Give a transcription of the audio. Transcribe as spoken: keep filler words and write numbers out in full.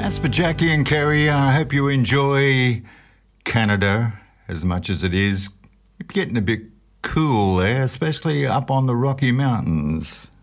As for Jackie and Kerry, I hope you enjoy Canada as much as it is getting a bit cool there, especially up on the Rocky Mountains.